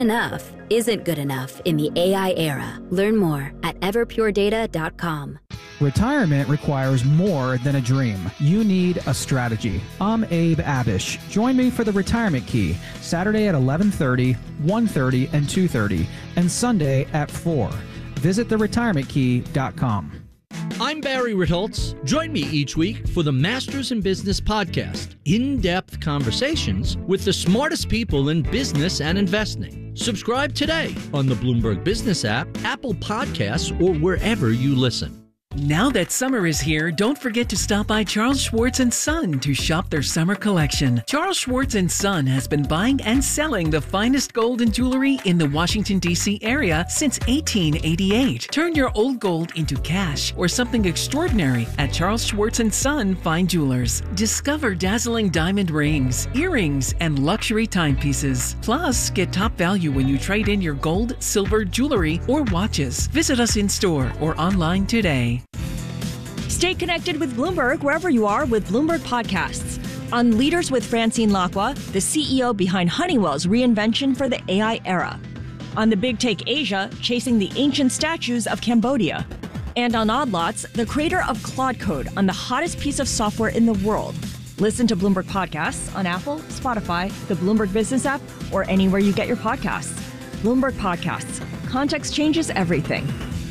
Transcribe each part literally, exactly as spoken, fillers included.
Enough isn't good enough in the A I era. Learn more at everpure data dot com. Retirement requires more than a dream. You need a strategy. I'm Abe Abish. Join me for the Retirement Key, Saturday at eleven thirty, one thirty, and two thirty, and Sunday at four. Visit the retirement key dot com. I'm Barry Ritholtz. Join me each week for the Masters in Business podcast. In-depth conversations with the smartest people in business and investing. Subscribe today on the Bloomberg Business app, Apple Podcasts, or wherever you listen. Now that summer is here, don't forget to stop by Charles Schwartz and Son to shop their summer collection. Charles Schwartz and Son has been buying and selling the finest gold and jewelry in the Washington, D C area since eighteen eighty-eight. Turn your old gold into cash or something extraordinary at Charles Schwartz and Son Fine Jewelers. Discover dazzling diamond rings, earrings, and luxury timepieces. Plus, get top value when you trade in your gold, silver, jewelry, or watches. Visit us in store or online today. Stay connected with Bloomberg wherever you are with Bloomberg Podcasts. On Leaders with Francine Lacqua, the C E O behind Honeywell's reinvention for the A I era. On The Big Take Asia, chasing the ancient statues of Cambodia. And on Odd Lots, the creator of Claude Code on the hottest piece of software in the world. Listen to Bloomberg Podcasts on Apple, Spotify, the Bloomberg Business app, or anywhere you get your podcasts. Bloomberg Podcasts. Context changes everything.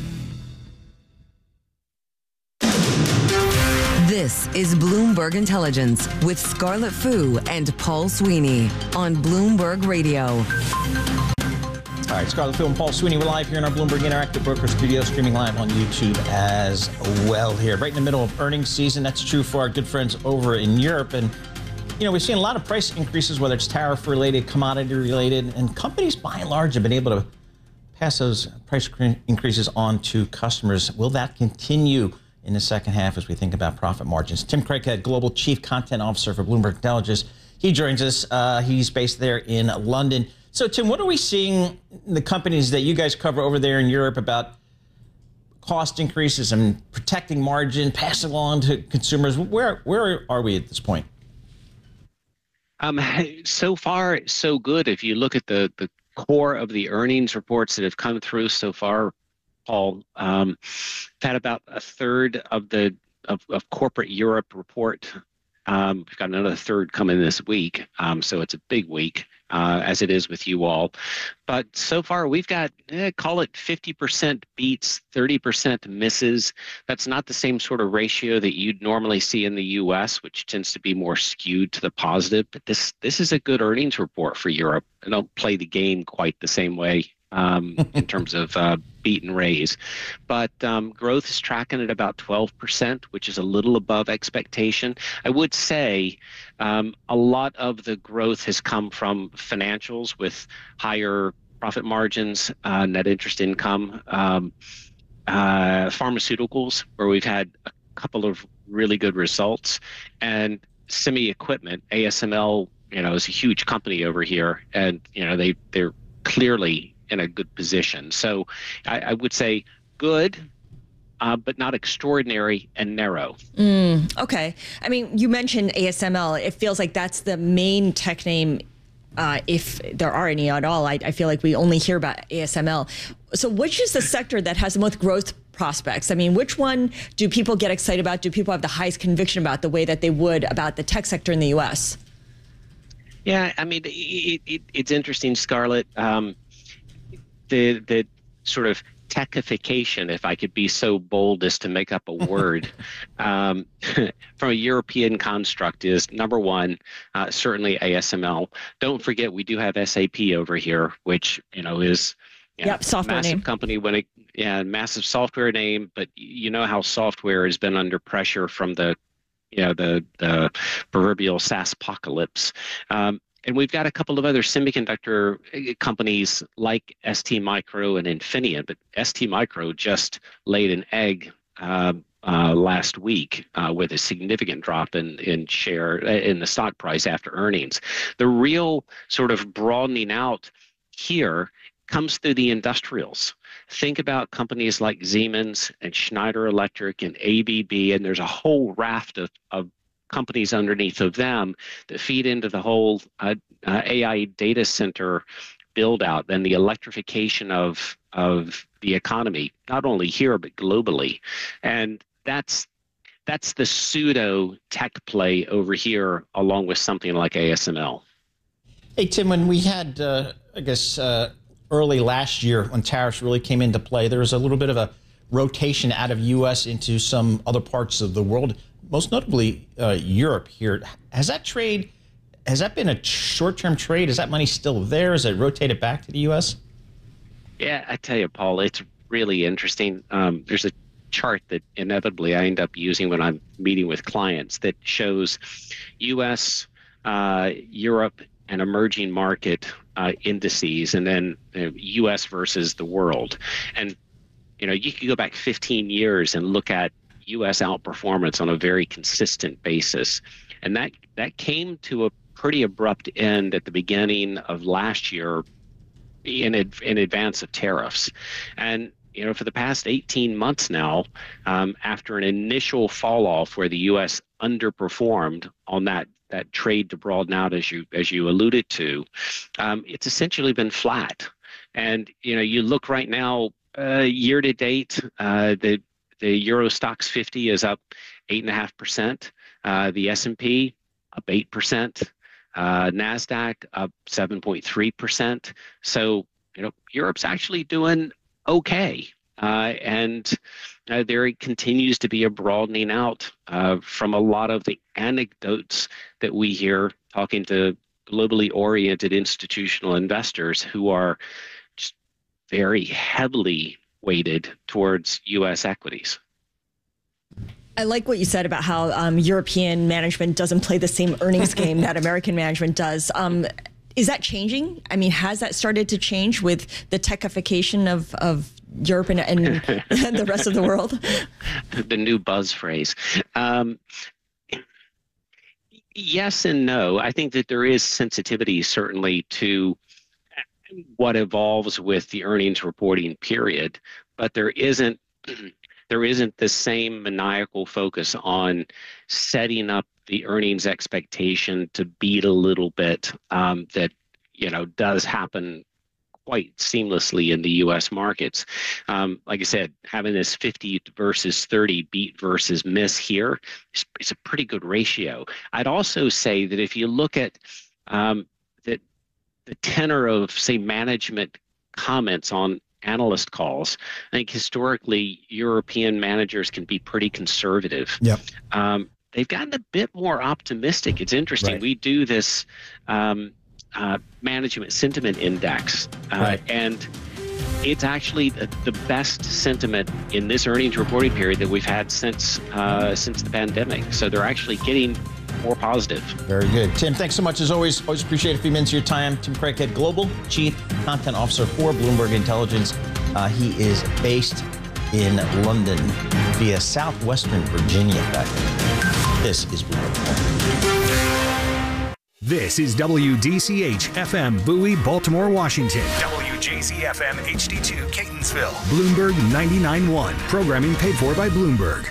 This is Bloomberg Intelligence with Scarlett Fu and Paul Sweeney on Bloomberg Radio. All right, Scarlett Fu and Paul Sweeney, we're live here in our Bloomberg Interactive Broker Studio, streaming live on YouTube as well here. Right in the middle of earnings season. That's true for our good friends over in Europe. And, you know, we've seen a lot of price increases, whether it's tariff-related, commodity-related, and companies, by and large, have been able to pass those price increases on to customers. Will that continue in the second half as we think about profit margins? Tim Craighead, Global Chief Content Officer for Bloomberg Intelligence. He joins us. Uh, he's based there in London. So, Tim, what are we seeing in the companies that you guys cover over there in Europe about cost increases and protecting margin, passing along to consumers? Where where are we at this point? Um, so far, so good. If you look at the, the core of the earnings reports that have come through so far, Paul, um, had about a third of the of, of corporate Europe report. Um, we've got another third coming this week, um, so it's a big week, uh, as it is with you all. But so far, we've got, eh, call it fifty percent beats, thirty percent misses. That's not the same sort of ratio that you'd normally see in the U S, which tends to be more skewed to the positive. But this this is a good earnings report for Europe. They don't play the game quite the same way um, in terms of uh, beat and raise. But um, growth is tracking at about twelve percent, which is a little above expectation. I would say um, a lot of the growth has come from financials with higher profit margins, uh, net interest income, um, uh, pharmaceuticals, where we've had a couple of really good results, and semi equipment. A S M L, you know, is a huge company over here, and you know they they're clearly in a good position. So I, I would say good, uh, but not extraordinary and narrow. Mm, okay. I mean, you mentioned A S M L. It feels like that's the main tech name, uh, if there are any at all. I, I feel like we only hear about A S M L. So which is the sector that has the most growth prospects? I mean, which one do people get excited about? Do people have the highest conviction about the way that they would about the tech sector in the U S? Yeah, I mean, it, it, it's interesting, Scarlett. Um, the the sort of techification, if I could be so bold as to make up a word, um, from a European construct is number one, uh, certainly A S M L. Don't forget, we do have S A P over here, which, you know, is you yep, know, software massive name. company when it, yeah, massive software name, but you know how software has been under pressure from the, you know, the, the proverbial SaaS apocalypse. Um, And we've got a couple of other semiconductor companies like S T Micro and Infineon, but S T Micro just laid an egg uh, uh, last week uh, with a significant drop in, in share in the stock price after earnings. The real sort of broadening out here comes through the industrials. Think about companies like Siemens and Schneider Electric and A B B, and there's a whole raft of, of companies underneath of them that feed into the whole uh, uh, A I data center build out and the electrification of of the economy, not only here but globally. And that's that's the pseudo tech play over here, along with something like A S M L. Hey, Tim, when we had, uh, I guess, uh, early last year when tariffs really came into play, there was a little bit of a rotation out of U S into some other parts of the world, most notably uh, Europe here. Has that trade, has that been a short-term trade? Is that money still there? Is it rotated back to the U S? Yeah, I tell you, Paul, it's really interesting. Um, there's a chart that inevitably I end up using when I'm meeting with clients that shows U S, uh, Europe, and emerging market uh, indices, and then uh, U S versus the world. And, you know, you could go back fifteen years and look at U S outperformance on a very consistent basis. And that, that came to a pretty abrupt end at the beginning of last year in, in advance of tariffs. And, you know, for the past eighteen months now, um, after an initial fall off where the U S underperformed on that that trade to broaden out, as you as you alluded to, um, it's essentially been flat. And you know, you look right now, uh, year to date, uh, the the Euro Stoxx fifty is up eight and a half percent. Uh, the S and P up eight percent. Uh, Nasdaq up seven point three percent. So you know, Europe's actually doing okay. Uh, and uh, there continues to be a broadening out uh, from a lot of the anecdotes that we hear talking to globally oriented institutional investors who are just very heavily weighted towards U S equities. I like what you said about how um, European management doesn't play the same earnings game that American management does. Um, is that changing? I mean, has that started to change with the techification of, of Europe and, and, and the rest of the world? The new buzz phrase. Um, yes and no. I think that there is sensitivity certainly to what evolves with the earnings reporting period, but there isn't there isn't the same maniacal focus on setting up the earnings expectation to beat a little bit um, that you know does happen quite seamlessly in the U S markets. Um, like I said, having this fifty versus thirty beat versus miss here is, is a pretty good ratio. I'd also say that if you look at um, that the tenor of, say, management comments on analyst calls, I think historically European managers can be pretty conservative. Yep. Um, they've gotten a bit more optimistic. It's interesting. Right. We do this um, uh, management sentiment index, uh, right. and it's actually the, the best sentiment in this earnings reporting period that we've had since uh, since the pandemic. So they're actually getting more positive. Very good. Tim, thanks so much as always. Always appreciate a few minutes of your time. Tim Craighead, Global Chief Content Officer for Bloomberg Intelligence. Uh, he is based in London via Southwestern Virginia. This is Bloomberg. This is W D C H F M Bowie, Baltimore, Washington. W J Z F M H D two Catonsville. Bloomberg ninety-nine point one. Programming paid for by Bloomberg.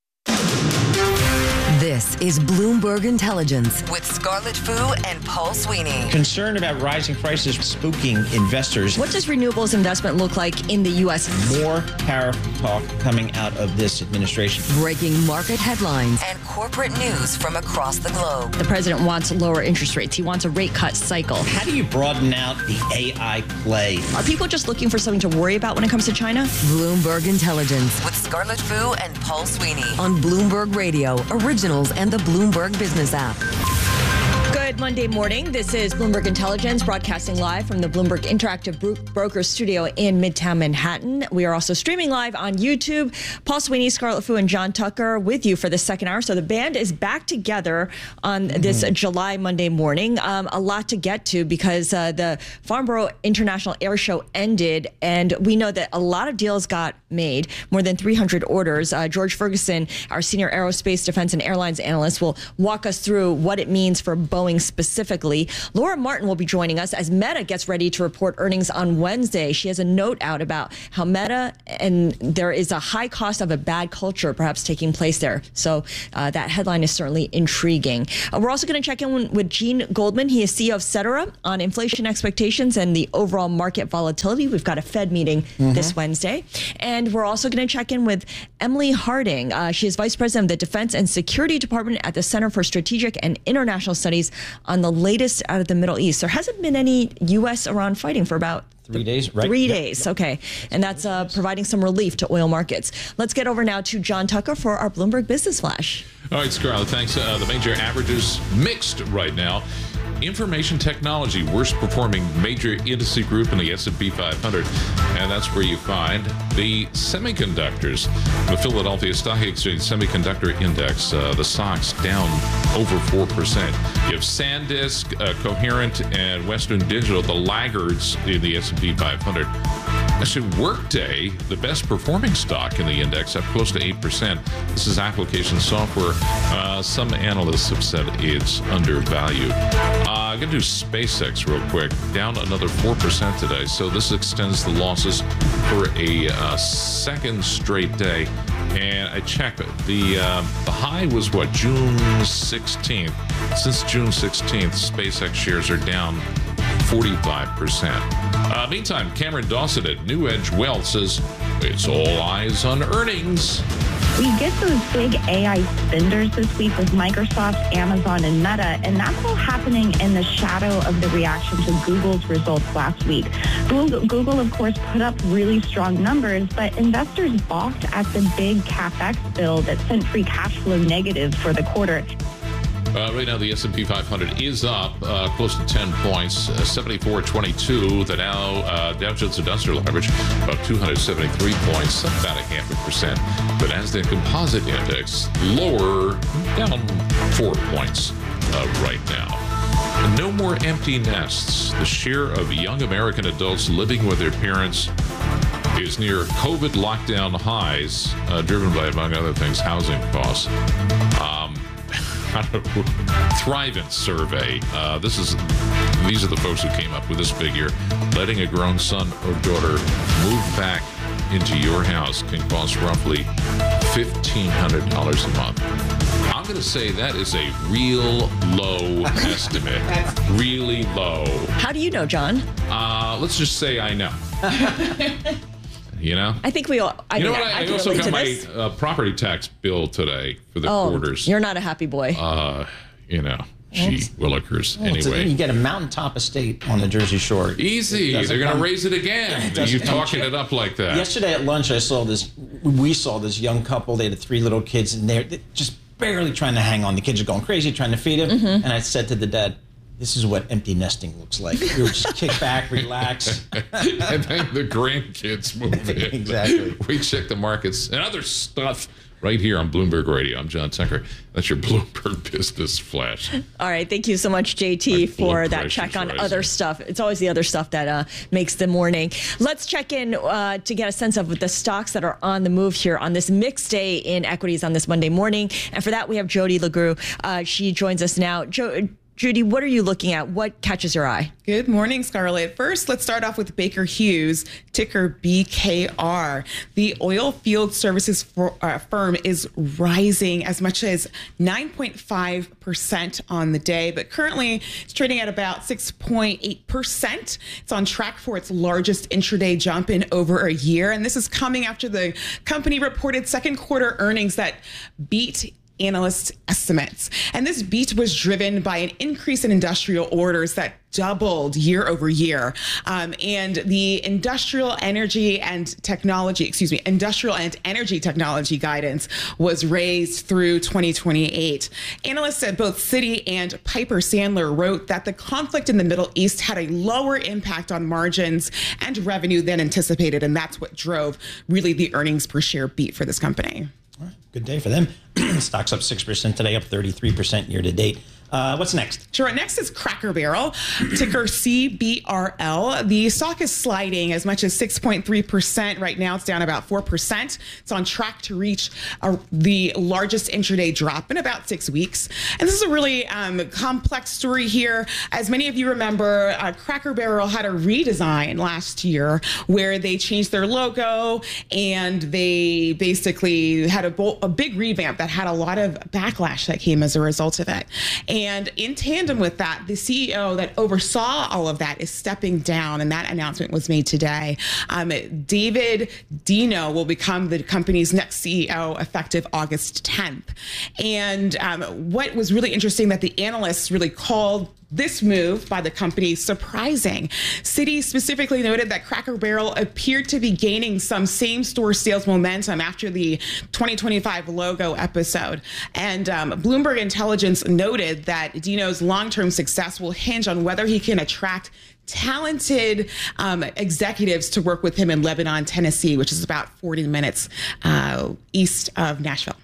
This is Bloomberg Intelligence with Scarlett Fu and Paul Sweeney. Concern about rising prices spooking investors. What does renewables investment look like in the U S? More tariff talk coming out of this administration. Breaking market headlines and corporate news from across the globe. The president wants lower interest rates. He wants a rate cut cycle. How do you broaden out the A I play? Are people just looking for something to worry about when it comes to China? Bloomberg Intelligence with Scarlett Fu and Paul Sweeney on Bloomberg Radio, Originals, and the Bloomberg Business app. Good Monday morning. This is Bloomberg Intelligence, broadcasting live from the Bloomberg Interactive Bro- Brokers studio in Midtown Manhattan. We are also streaming live on YouTube. Paul Sweeney, Scarlett Fu, and John Tucker with you for the second hour. So the band is back together on mm-hmm. this July Monday morning. Um, a lot to get to because uh, the Farnborough International Air Show ended, and we know that a lot of deals got made, more than three hundred orders. Uh, George Ferguson, our senior aerospace, defense, and airlines analyst, will walk us through what it means for Boeing specifically. Laura Martin will be joining us as Meta gets ready to report earnings on Wednesday. She has a note out about how Meta and there is a high cost of a bad culture perhaps taking place there. So uh, that headline is certainly intriguing. Uh, we're also going to check in with Gene Goldman. He is C E O of Cetera on inflation expectations and the overall market volatility. We've got a Fed meeting mm-hmm. this Wednesday. And we're also going to check in with Emily Harding. Uh, she is Vice President of the Defense and Security Department at the Center for Strategic and International Studies on the latest out of the Middle East. There hasn't been any U S Iran fighting for about Three days, right? Three yeah. days, okay. And that's uh, providing some relief to oil markets. Let's get over now to John Tucker for our Bloomberg Business Flash. All right, Scarlett, thanks. Uh, the major averages mixed right now. Information technology, worst performing major industry group in the S and P five hundred, and that's where you find the semiconductors. The Philadelphia Stock Exchange Semiconductor Index, uh, the S O X down over four percent. You have SanDisk, uh, Coherent, and Western Digital, the laggards in the S and P five hundred. Actually, Workday, the best performing stock in the index, up close to eight percent. This is application software. Uh, some analysts have said it's undervalued. Uh, I'm going to do SpaceX real quick. Down another four percent today. So this extends the losses for a uh, second straight day. And I checked it. The, uh, the high was, what, June sixteenth. Since June sixteenth, SpaceX shares are down forty-five percent. Uh, meantime, Cameron Dawson at New Edge Wealth says it's all eyes on earnings. We get those big A I spenders this week with Microsoft, Amazon, and Meta, and that's all happening in the shadow of the reaction to Google's results last week. Google, Google, of course, put up really strong numbers, but investors balked at the big CapEx bill that sent free cash flow negative for the quarter. Uh, right now, the S and P five hundred is up uh, close to ten points, uh, seventy-four twenty-two. The Dow, uh, Dow Jones Industrial Average about two hundred seventy-three points, up about a half a percent. But Nasdaq Composite Index lower, down four points uh, right now. No more empty nests. The share of young American adults living with their parents is near COVID lockdown highs, uh, driven by, among other things, housing costs. Um, Thrivent survey. Uh, this is these are the folks who came up with this figure. Letting a grown son or daughter move back into your house can cost roughly fifteen hundred dollars a month. I'm going to say that is a real low estimate. Really low. How do you know, John? Uh, let's just say I know. You know? I think we all. I you know mean, what? I, I, I also got my this. uh, property tax bill today for the oh, quarters. You're not a happy boy. Uh, you know, gee willikers. Well, anyway, a, you get a mountaintop estate on the Jersey Shore. Easy. They're going to raise it again. Are you talking cheap. It up like that? Yesterday at lunch, I saw this. We saw this young couple. They had three little kids, and they're just barely trying to hang on. The kids are going crazy, trying to feed them. Mm-hmm. And I said to the dad, this is what empty nesting looks like. You just kick back, relax. And then the grandkids move in. Exactly. We check the markets and other stuff right here on Bloomberg Radio. I'm John Tucker. That's your Bloomberg Business Flash. All right. Thank you so much, J T, for that check on rising. Other stuff. It's always the other stuff that uh, makes the morning. Let's check in uh, to get a sense of the stocks that are on the move here on this mixed day in equities on this Monday morning. And for that, we have Jody LeGroux. Uh, she joins us now. Jo- Judy, what are you looking at? What catches your eye? Good morning, Scarlett. First, let's start off with Baker Hughes, ticker B K R. The oil field services for, uh, firm is rising as much as nine point five percent on the day, but currently it's trading at about six point eight percent. It's on track for its largest intraday jump in over a year, and this is coming after the company reported second quarter earnings that beat analyst estimates. And this beat was driven by an increase in industrial orders that doubled year over year. Um, and the industrial energy and technology, excuse me, industrial and energy technology guidance was raised through twenty twenty-eight. Analysts at both Citi and Piper Sandler wrote that the conflict in the Middle East had a lower impact on margins and revenue than anticipated. And that's what drove really the earnings per share beat for this company. All right, good day for them. Stock's up six percent today, up thirty-three percent year to date. Uh, what's next? Sure. Next is Cracker Barrel, ticker C B R L. The stock is sliding as much as six point three percent. Right now, it's down about four percent. It's on track to reach a, the largest intraday drop in about six weeks. And this is a really um, complex story here. As many of you remember, uh, Cracker Barrel had a redesign last year where they changed their logo and they basically had a, bo- a big revamp that had a lot of backlash that came as a result of it. And in tandem with that, the C E O that oversaw all of that is stepping down, and that announcement was made today. Um, David Deno will become the company's next C E O effective August tenth. And um, what was really interesting that the analysts really called this move by the company surprising. Citi specifically noted that Cracker Barrel appeared to be gaining some same-store sales momentum after the twenty twenty-five logo episode. And um, Bloomberg Intelligence noted that Deno's long-term success will hinge on whether he can attract talented um, executives to work with him in Lebanon, Tennessee, which is about forty minutes uh, east of Nashville.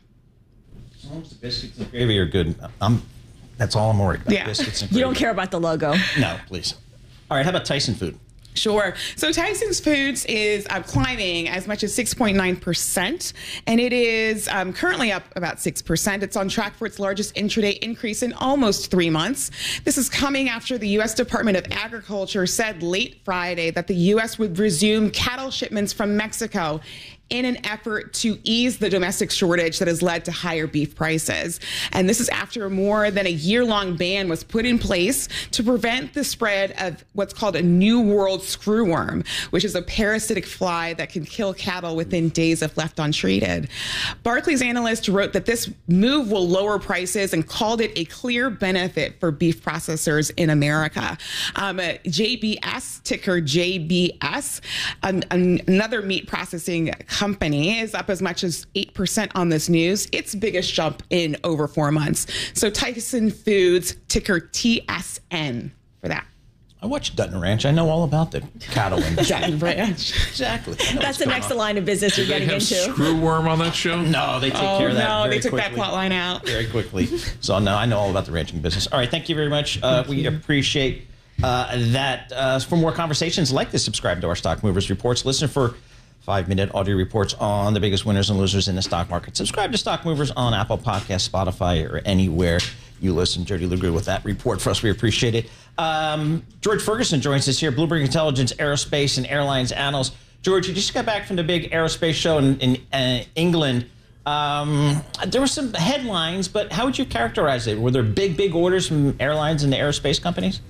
As long as the biscuits and gravy are good, I'm That's all I'm worried about. Yeah. Biscuits and you don't care about the logo. No, please. All right, how about Tyson Food? Sure. So Tyson's Foods is uh, climbing as much as six point nine percent, and it is um, currently up about six percent. It's on track for its largest intraday increase in almost three months. This is coming after the U S Department of Agriculture said late Friday that the U S would resume cattle shipments from Mexico in an effort to ease the domestic shortage that has led to higher beef prices. And this is after more than a year-long ban was put in place to prevent the spread of what's called a New World screwworm, which is a parasitic fly that can kill cattle within days if left untreated. Barclays analyst wrote that this move will lower prices and called it a clear benefit for beef processors in America. Um, J B S, ticker J B S, an, an, another meat processing company, is up as much as eight percent on this news, its biggest jump in over four months. So Tyson Foods, ticker T S N for that. I watched Dutton Ranch. I know all about the cattle industry. Dutton Ranch. Exactly. That's the next line of business you're Did getting they have into. Screwworm on that show? No, they take oh, care of that no, very they took quickly. that plot line out. Very quickly. So, no, I know all about the ranching business. All right, thank you very much. Uh, we appreciate uh, that. Uh, for more conversations like this, subscribe to our Stock Movers Reports. Listen for five-minute audio reports on the biggest winners and losers in the stock market. Subscribe to Stock Movers on Apple Podcasts, Spotify, or anywhere you listen. Jody Luger with that report for us. We appreciate it. Um, George Ferguson joins us here, Bloomberg Intelligence Aerospace and Airlines Analyst. George, you just got back from the big aerospace show in, in uh, England. Um, there were some headlines, but how would you characterize it? Were there big, big orders from airlines and the aerospace companies?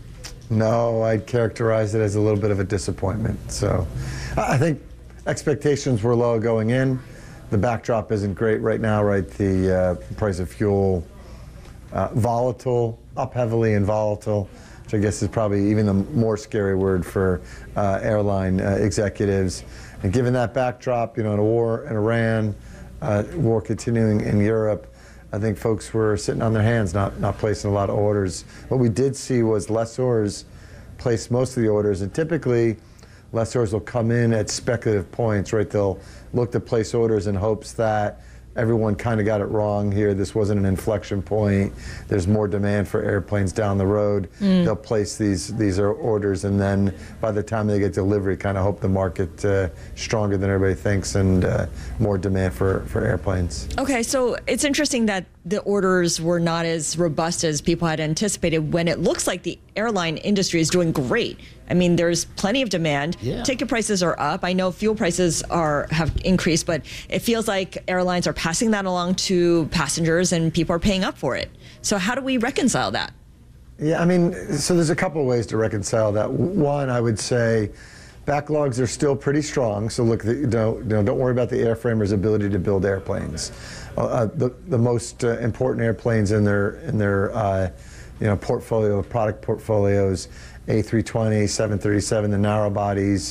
No, I'd characterize it as a little bit of a disappointment. So I think expectations were low going in. The backdrop isn't great right now, right? The uh, price of fuel, uh, volatile, up heavily and volatile, which I guess is probably even the more scary word for uh, airline uh, executives. And given that backdrop, you know, in a war in Iran, uh, war continuing in Europe, I think folks were sitting on their hands, not, not placing a lot of orders. What we did see was lessors place most of the orders, and typically lessors will come in at speculative points, right? They'll look to place orders in hopes that everyone kind of got it wrong here. This wasn't an inflection point. There's more demand for airplanes down the road. Mm. They'll place these these orders, and then by the time they get delivery, kind of hope the market uh, stronger than everybody thinks, and uh, more demand for, for airplanes. Okay, so it's interesting that the orders were not as robust as people had anticipated when it looks like the airline industry is doing great. I mean, there's plenty of demand. Yeah. Ticket prices are up. I know fuel prices are have increased, but it feels like airlines are passing that along to passengers and people are paying up for it. So how do we reconcile that? Yeah, I mean, so there's a couple of ways to reconcile that. One, I would say backlogs are still pretty strong. So look, you know, you know, don't worry about the airframers' ability to build airplanes. Uh, the the most uh, important airplanes in their in their uh, you know portfolio, product portfolios, A three twenty, seven thirty-seven, the narrow bodies,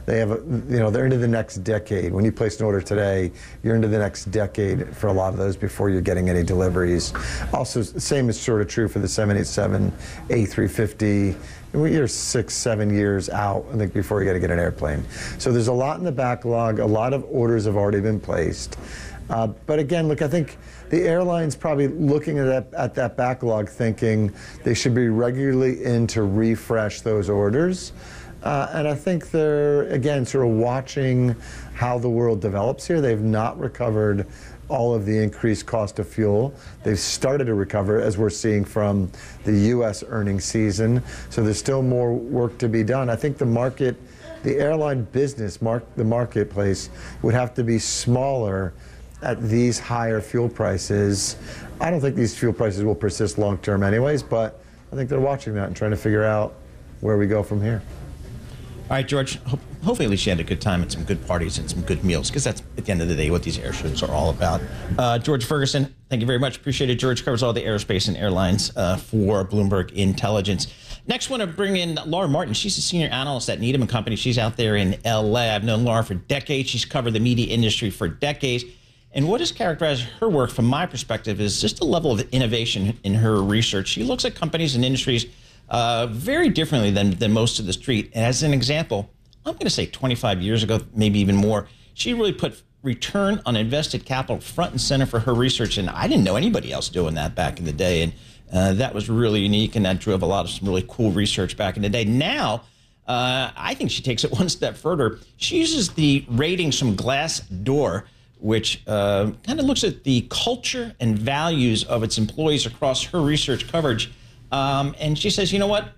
They have, a, you know, they're into the next decade. When you place an order today, you're into the next decade for a lot of those before you're getting any deliveries. Also, same is sort of true for the seven eighty-seven, A three fifty. You're six, seven years out, I think, before you got to get an airplane. So there's a lot in the backlog. A lot of orders have already been placed. Uh, but again, look, I think the airline's probably looking at that, at that backlog thinking they should be regularly in to refresh those orders. Uh, and I think they're, again, sort of watching how the world develops here. They've not recovered all of the increased cost of fuel. They've started to recover, as we're seeing from the U S earnings season. So there's still more work to be done. I think the market, the airline business, mark, the marketplace, would have to be smaller at these higher fuel prices. I don't think these fuel prices will persist long term anyways, but I think they're watching that and trying to figure out where we go from here. All right, George, ho- hopefully at least you had a good time at some good parties and some good meals, because that's, at the end of the day, what these air shows are all about. Uh, George Ferguson, thank you very much. Appreciate it. George covers all the aerospace and airlines uh, for Bloomberg Intelligence. Next, I want to bring in Laura Martin. She's a senior analyst at Needham and Company. She's out there in L A. I've known Laura for decades. She's covered the media industry for decades. And what has characterized her work, from my perspective, is just a level of innovation in her research. She looks at companies and industries uh, very differently than, than most of the street. And as an example, I'm going to say twenty-five years ago, maybe even more, she really put return on invested capital front and center for her research. And I didn't know anybody else doing that back in the day. And uh, that was really unique, and that drove a lot of some really cool research back in the day. Now, uh, I think she takes it one step further. She uses the ratings from Glassdoor, which uh, kind of looks at the culture and values of its employees across her research coverage. Um, and she says, you know what?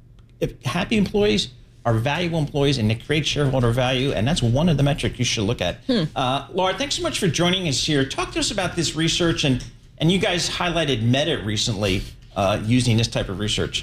If happy employees are valuable employees and they create shareholder value, and that's one of the metrics you should look at. Hmm. Uh, Laura, thanks so much for joining us here. Talk to us about this research, and, and you guys highlighted Meta recently uh, using this type of research.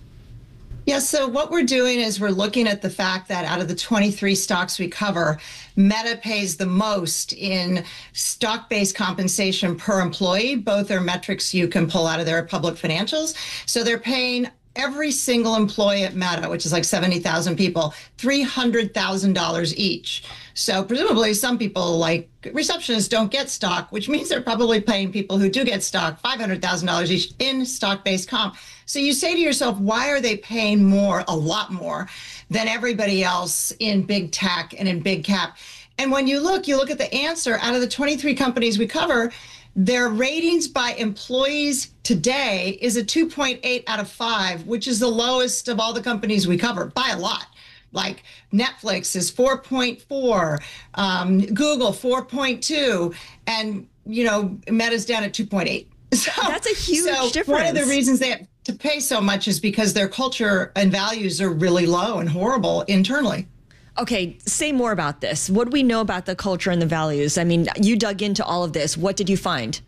Yeah, so what we're doing is we're looking at the fact that out of the twenty-three stocks we cover, Meta pays the most in stock-based compensation per employee. Both are metrics you can pull out of their public financials. So they're paying every single employee at Meta, which is like seventy thousand people, three hundred thousand dollars each. So presumably some people, like receptionists, don't get stock, which means they're probably paying people who do get stock five hundred thousand dollars each in stock-based comp. So you say to yourself, why are they paying more, a lot more, than everybody else in big tech and in big cap? And when you look, you look at the answer. Out of the twenty-three companies we cover, their ratings by employees today is a two point eight out of five, which is the lowest of all the companies we cover by a lot. Like Netflix is four point four, um, Google four point two, and, you know, Meta's down at two point eight. So that's a huge so difference. One of the reasons they have to pay so much is because their culture and values are really low and horrible internally. Okay, say more about this. What do we know about the culture and the values? I mean, you dug into all of this. What did you find?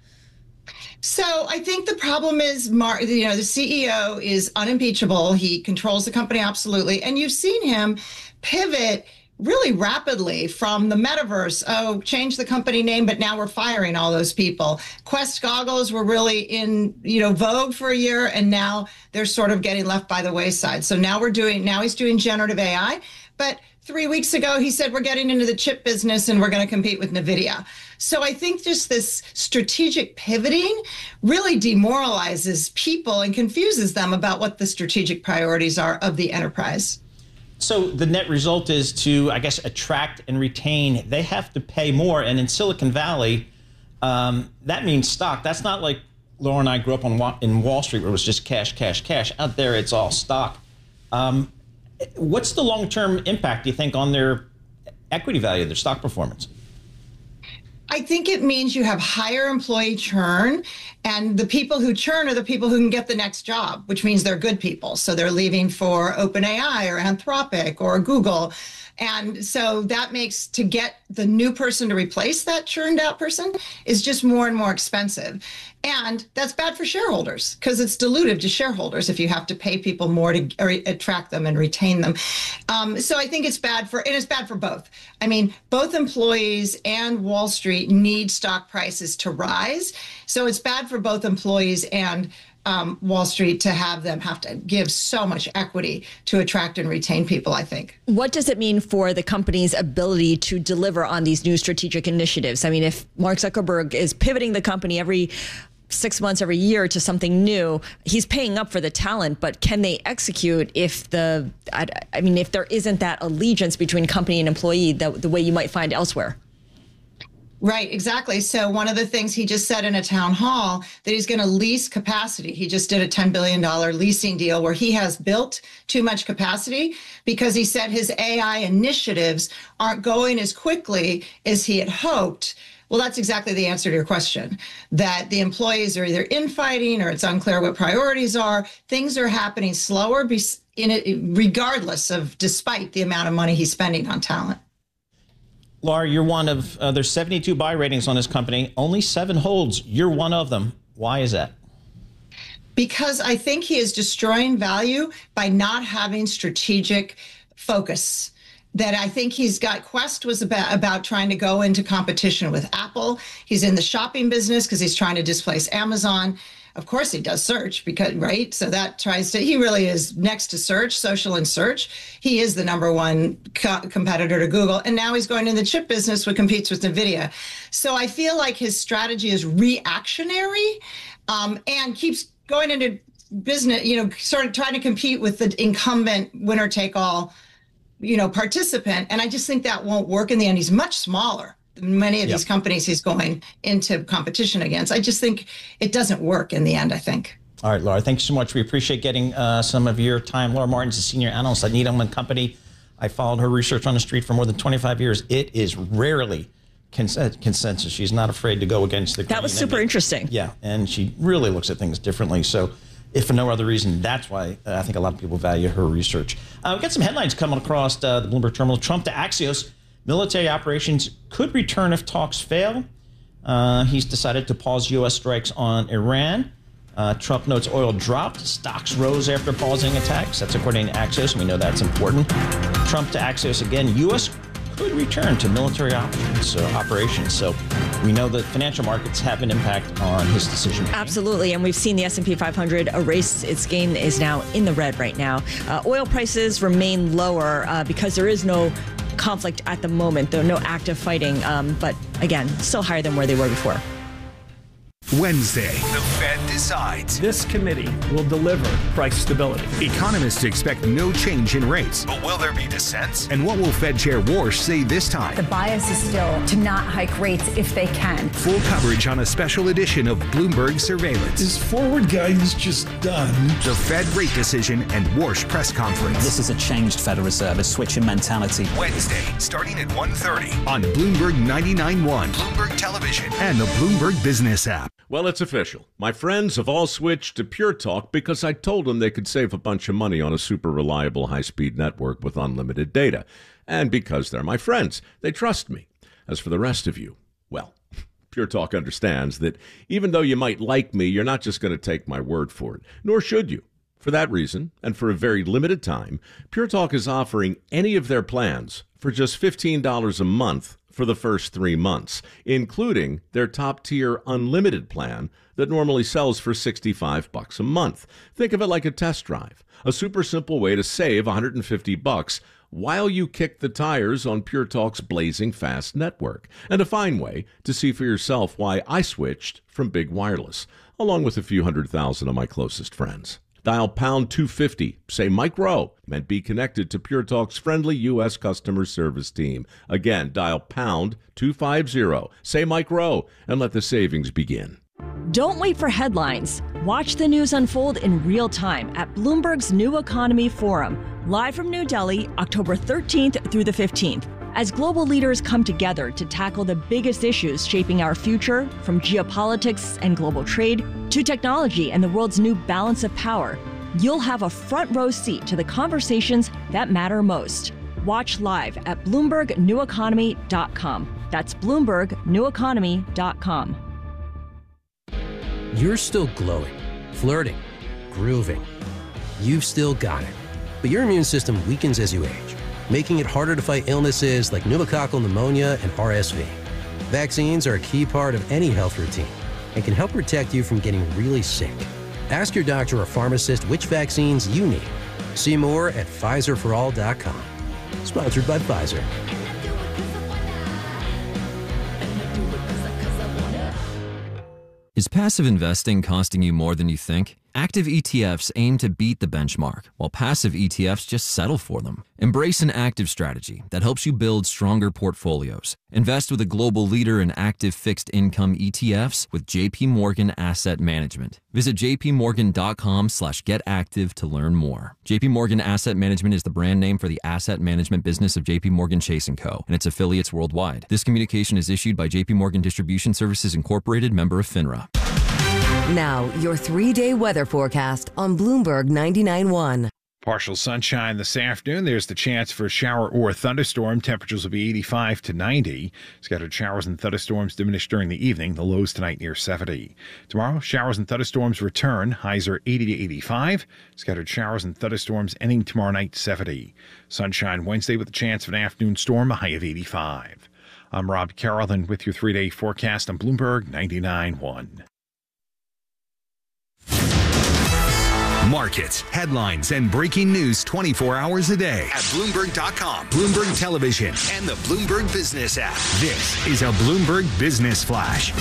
So I think the problem is, Mar- you know, the C E O is unimpeachable. He controls the company absolutely. And you've seen him pivot really rapidly from the metaverse. Oh, change the company name, but now we're firing all those people. Quest goggles were really in, you know, vogue for a year, and now they're sort of getting left by the wayside. So now we're doing, now he's doing generative A I. But three weeks ago, he said, we're getting into the chip business and we're going to compete with NVIDIA. So I think just this strategic pivoting really demoralizes people and confuses them about what the strategic priorities are of the enterprise. So the net result is to, I guess, attract and retain. They have to pay more. And in Silicon Valley, um, that means stock. That's not like Laura and I grew up on in Wall Street where it was just cash, cash, cash. Out there, it's all stock. Um, what's the long-term impact, do you think, on their equity value, their stock performance? I think it means you have higher employee churn, and the people who churn are the people who can get the next job, which means they're good people. So they're leaving for OpenAI or Anthropic or Google. And so that makes, to get the new person to replace that churned out person is just more and more expensive. And that's bad for shareholders because it's dilutive to shareholders if you have to pay people more to attract them and retain them. Um, so I think it's bad for, and it's bad for both. I mean, both employees and Wall Street need stock prices to rise. So it's bad for both employees and um, Wall Street to have them have to give so much equity to attract and retain people, I think. What does it mean for the company's ability to deliver on these new strategic initiatives? I mean, if Mark Zuckerberg is pivoting the company every six months, every year to something new, he's paying up for the talent, but can they execute if the, I, I mean, if there isn't that allegiance between company and employee the, the way you might find elsewhere? Right, exactly. So one of the things he just said in a town hall that he's going to lease capacity. He just did a ten billion dollars leasing deal where he has built too much capacity because he said his A I initiatives aren't going as quickly as he had hoped. Well, that's exactly the answer to your question, that the employees are either infighting or it's unclear what priorities are. Things are happening slower in it, regardless of, despite the amount of money he's spending on talent. Laura, you're one of, uh, there's seventy-two buy ratings on this company. Only seven holds. You're one of them. Why is that? Because I think he is destroying value by not having strategic focus. That I think he's got, Quest was about, about trying to go into competition with Apple. He's in the shopping business because he's trying to displace Amazon. Of course he does search, because, right? So that tries to, he really is next to search, social and search. He is the number one co competitor to Google. And now he's going in the chip business, which competes with NVIDIA. So I feel like his strategy is reactionary um, and keeps going into business, you know, sort of trying to compete with the incumbent winner take all, you know, participant. And I just think that won't work in the end. He's much smaller than many of yep. these companies he's going into competition against. I just think it doesn't work in the end, I think. All right, Laura, thanks so much. We appreciate getting uh, some of your time. Laura Martin's a senior analyst at Needham and Company. I followed her research on the street for more than twenty-five years. It is rarely cons consensus. She's not afraid to go against the grain. That was super and, interesting. Yeah, and she really looks at things differently. So if for no other reason, that's why uh, I think a lot of people value her research. Uh, we've got some headlines coming across uh, the Bloomberg terminal. Trump to Axios. Military operations could return if talks fail. Uh, he's decided to pause U S strikes on Iran. Uh, Trump notes oil dropped. Stocks rose after pausing attacks. That's according to Axios. We know that's important. Trump to Axios again. U S could return to military operations. So, operations. So we know that financial markets have an impact on his decision making. Absolutely. And we've seen the S and P five hundred erase its gain, is now in the red right now. Uh, oil prices remain lower uh, because there is no conflict at the moment. There are no active fighting. Um, but again, still higher than where they were before. Wednesday. The Fed decides. This committee will deliver price stability. Economists expect no change in rates. But will there be dissents? And what will Fed Chair Warsh say this time? The bias is still to not hike rates if they can. Full coverage on a special edition of Bloomberg Surveillance. Is forward guidance just done? The Fed rate decision and Warsh press conference. This is a changed Federal Reserve, a switch in mentality. Wednesday, starting at one thirty. On Bloomberg ninety-nine point one. Bloomberg Television. And the Bloomberg Business app. Well, it's official. My friends have all switched to Pure Talk because I told them they could save a bunch of money on a super reliable high-speed network with unlimited data. And because they're my friends, they trust me. As for the rest of you, well, Pure Talk understands that even though you might like me, you're not just going to take my word for it, nor should you. For that reason, and for a very limited time, Pure Talk is offering any of their plans for just fifteen dollars a month for the first three months, including their top-tier unlimited plan that normally sells for sixty-five bucks a month. Think of it like a test drive, a super simple way to save one hundred fifty bucks while you kick the tires on Pure Talk's blazing fast network, and a fine way to see for yourself why I switched from Big Wireless, along with a few hundred thousand of my closest friends. Dial pound two fifty, say Mike Rowe, and be connected to Pure Talk's friendly U S customer service team. Again, dial pound two fifty, say Mike Rowe, and let the savings begin. Don't wait for headlines. Watch the news unfold in real time at Bloomberg's New Economy Forum, live from New Delhi, October thirteenth through the fifteenth. As global leaders come together to tackle the biggest issues shaping our future, from geopolitics and global trade to technology and the world's new balance of power, you'll have a front row seat to the conversations that matter most. Watch live at Bloomberg New Economy dot com. That's Bloomberg New Economy dot com. You're still glowing, flirting, grooving. You've still got it. But your immune system weakens as you age, making it harder to fight illnesses like pneumococcal pneumonia and R S V. Vaccines are a key part of any health routine and can help protect you from getting really sick. Ask your doctor or pharmacist which vaccines you need. See more at Pfizer for all dot com. Sponsored by Pfizer. Is passive investing costing you more than you think? Active E T Fs aim to beat the benchmark, while passive E T Fs just settle for them. Embrace an active strategy that helps you build stronger portfolios. Invest with a global leader in active fixed income E T Fs with J P Morgan Asset Management. Visit jpmorgan.com slash get active to learn more. J P Morgan Asset Management is the brand name for the asset management business of J P Morgan Chase and Co. and its affiliates worldwide. This communication is issued by J P Morgan Distribution Services Incorporated, member of FINRA. Now, your three-day weather forecast on Bloomberg ninety-nine point one. Partial sunshine this afternoon. There's the chance for a shower or a thunderstorm. Temperatures will be eighty-five to ninety. Scattered showers and thunderstorms diminish during the evening. The lows tonight near seventy. Tomorrow, showers and thunderstorms return. Highs are eighty to eighty-five. Scattered showers and thunderstorms ending tomorrow night, seventy. Sunshine Wednesday with a chance of an afternoon storm, a high of eighty-five. I'm Rob Carroll, and with your three-day forecast on Bloomberg ninety-nine point one. Markets, headlines, and breaking news twenty-four hours a day at Bloomberg dot com, Bloomberg Television, and the Bloomberg Business app. This is a Bloomberg Business Flash.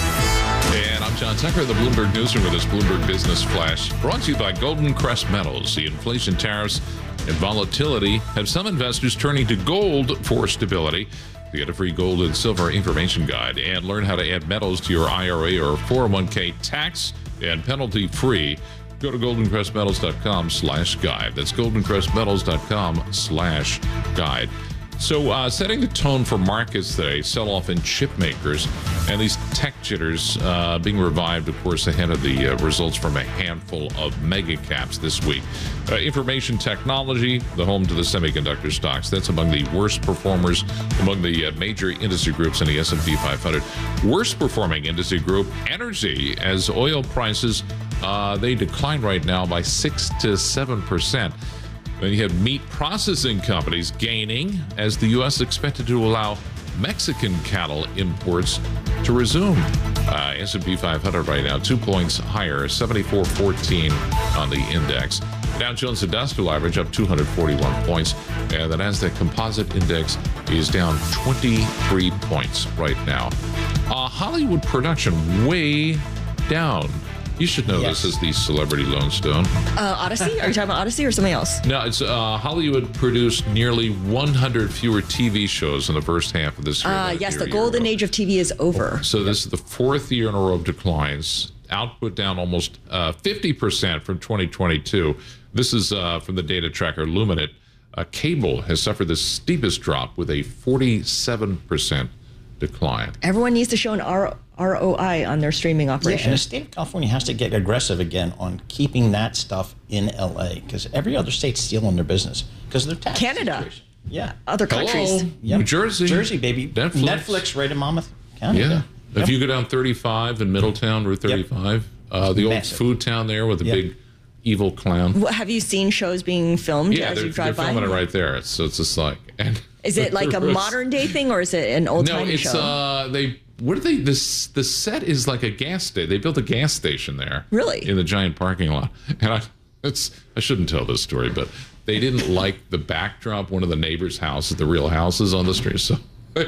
And I'm John Tucker, the Bloomberg Newsroom with this Bloomberg Business Flash, brought to you by Golden Crest Metals. The inflation, tariffs, and volatility have some investors turning to gold for stability. You get a free gold and silver information guide and learn how to add metals to your I R A or four oh one k tax and penalty free. Go to goldencrestmetals.com slash guide. That's goldencrestmetals.com slash guide. So uh, setting the tone for markets today, sell-off in chip makers, and these tech jitters uh, being revived, of course, ahead of the uh, results from a handful of mega caps this week. Uh, information technology, the home to the semiconductor stocks, that's among the worst performers among the uh, major industry groups in the S and P five hundred. Worst performing industry group, energy, as oil prices, uh, they decline right now by six to seven percent. Then you have meat processing companies gaining as the U S expected to allow Mexican cattle imports to resume. Uh, S and P five hundred right now, two points higher, seventy-four fourteen on the index. Dow Jones Industrial Average up two hundred forty-one points, and the Nasdaq Composite Index is down twenty-three points right now. Uh, Hollywood production way down. You should know yes. This is the Celebrity Lone Stone. Uh, Odyssey? Are you talking about Odyssey or something else? No, it's uh, Hollywood produced nearly one hundred fewer T V shows in the first half of this year. Uh, yes, the golden age of T V is over. So this is the fourth year in a row of declines. Output down almost uh, fifty percent from twenty twenty-two. This is uh, from the data tracker Luminate. Uh, cable has suffered the steepest drop with a forty-seven percent decline. Everyone needs to show an R O I on their streaming operation. Yeah, and the state of California has to get aggressive again on keeping that stuff in L A because every other state's stealing their business because of their tax Canada. situation. Yeah. Other countries. Yep. New Jersey. Jersey, baby. Netflix. Netflix right in Monmouth County. Yeah. Yep. If you go down thirty-five in Middletown, Route thirty-five, yep. uh, the Massive. old food town there with the yep. big evil clown. Have you seen shows being filmed yeah, as you drive they're by? filming it right there. So it's just like... And is it like a modern day thing or is it an old time show? No, it's, show? uh, they... What are they? This the set is like a gas station. They built a gas station there, really, in the giant parking lot. And I, it's I shouldn't tell this story, but they didn't like the backdrop. One of the neighbors' houses, the real houses on the street, so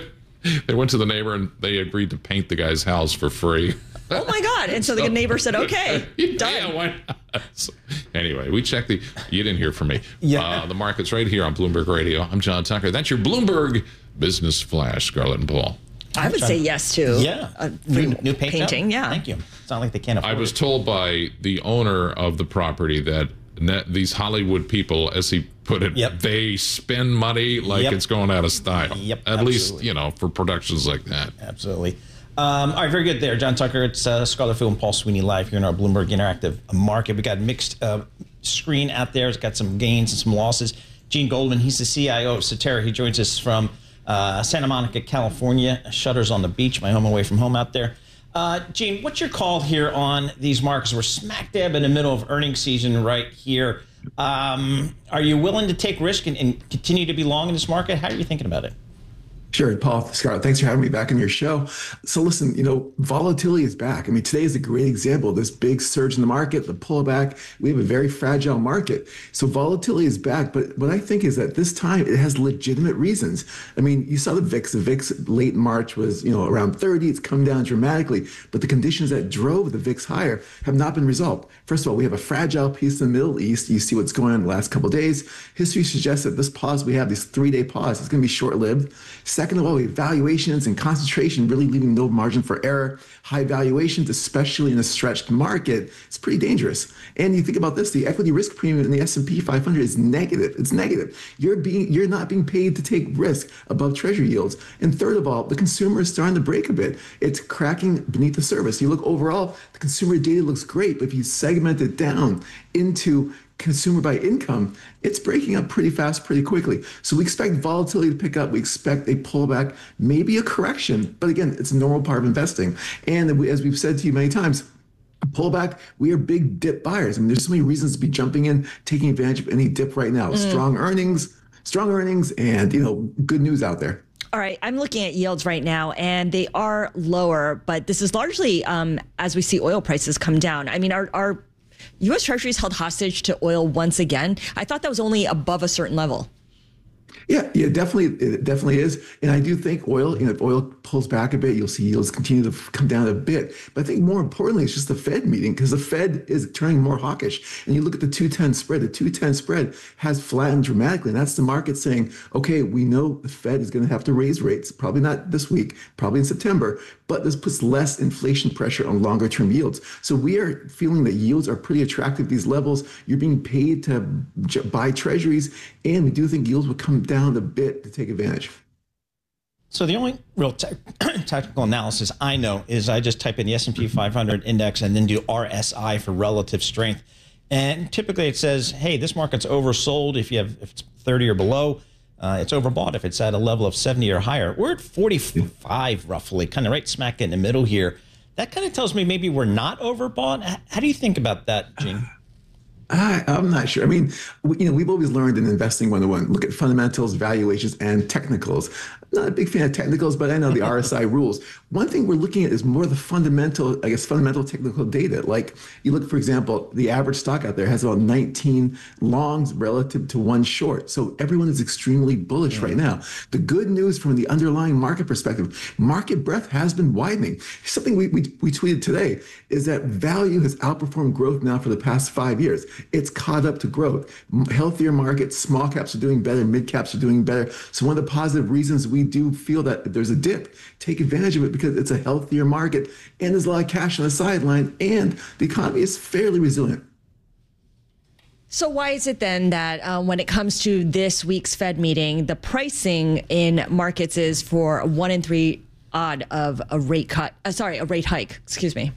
they went to the neighbor and they agreed to paint the guy's house for free. Oh my God! And so the neighbor said, "Okay, done." Yeah, why not? So, anyway, we checked the. You didn't hear from me. Yeah. Uh, the market's right here on Bloomberg Radio. I'm John Tucker. That's your Bloomberg Business Flash, Scarlett and Paul. I would say yes to yeah. a new, new paint painting. Job? Yeah, thank you. It's not like they can't afford I was it. told by the owner of the property that net, these Hollywood people, as he put it, yep. they spend money like yep. it's going out of style. Yep, At absolutely. least, you know, for productions like that. Absolutely. Um, all right, very good there, John Tucker. It's uh, Scarlett Field and Paul Sweeney live here in our Bloomberg Interactive market. We got a mixed uh, screen out there. It's got some gains and some losses. Gene Goldman, he's the C I O of Cetera. He joins us from uh, Santa Monica, California. Shutters on the beach, my home away from home out there. Uh, Gene, what's your call here on these markets? We're smack dab in the middle of earnings season right here. Um, are you willing to take risk and, and continue to be long in this market? How are you thinking about it? Sure, Paul, Scott, thanks for having me back on your show. So listen, you know, volatility is back. I mean, today is a great example of this big surge in the market, the pullback. We have a very fragile market. So volatility is back. But what I think is that this time it has legitimate reasons. I mean, you saw the V I X. The V I X late March was, you know, around thirty. It's come down dramatically. But the conditions that drove the V I X higher have not been resolved. First of all, we have a fragile piece in the Middle East. You see what's going on in the last couple of days. History suggests that this pause we have, this three-day pause, is going to be short-lived. Second of all, we have valuations and concentration really leaving no margin for error. High valuations, especially in a stretched market, it's pretty dangerous. And you think about this, the equity risk premium in the S and P five hundred is negative. It's negative. You're being, you're not being paid to take risk above treasury yields. And third of all, the consumer is starting to break a bit. It's cracking beneath the surface. You look overall, the consumer data looks great, but if you segment it down into consumer by income, it's breaking up pretty fast, pretty quickly. So we expect volatility to pick up. We expect a pullback, maybe a correction. But again, it's a normal part of investing. And we, as we've said to you many times, a pullback, we are big dip buyers. I mean, there's so many reasons to be jumping in, taking advantage of any dip right now. Mm. Strong earnings, strong earnings, and, you know, good news out there. All right, I'm looking at yields right now, and they are lower, but this is largely um, as we see oil prices come down. I mean, our, our U S Treasuries held hostage to oil once again. I thought that was only above a certain level. Yeah, yeah, definitely, it definitely is. And I do think oil, you know, if oil pulls back a bit, you'll see yields continue to come down a bit. But I think more importantly, it's just the Fed meeting, because the Fed is turning more hawkish. And you look at the two ten spread, the two ten spread has flattened dramatically. And that's the market saying, okay, we know the Fed is going to have to raise rates, probably not this week, probably in September, but this puts less inflation pressure on longer term yields. So we are feeling that yields are pretty attractive at these levels. You're being paid to buy treasuries, and we do think yields will come down a bit to take advantage. So the only real te- technical analysis I know is I just type in the S and P five hundred index and then do R S I for relative strength. And typically it says, hey, this market's oversold if you have if it's thirty or below. Uh, it's overbought if it's at a level of seventy or higher. We're at forty-five roughly, kind of right smack in the middle here. That kind of tells me maybe we're not overbought. How do you think about that, Gene? I, I'm not sure. I mean, we, you know, we've always learned in Investing one oh one, look at fundamentals, valuations, and technicals. I'm not a big fan of technicals, but I know the R S I rules. One thing we're looking at is more the fundamental, I guess, fundamental technical data. Like you look, for example, the average stock out there has about nineteen longs relative to one short. So everyone is extremely bullish mm-hmm. right now. The good news from the underlying market perspective, market breadth has been widening. Something we, we, we tweeted today is that value has outperformed growth now for the past five years. It's caught up to growth. Healthier markets, small caps are doing better, mid caps are doing better. So one of the positive reasons we do feel that if there's a dip, take advantage of it because it's a healthier market and there's a lot of cash on the sideline and the economy is fairly resilient. So why is it then that uh, when it comes to this week's Fed meeting, the pricing in markets is for a one in three odd of a rate cut? Uh, sorry, a rate hike. Excuse me.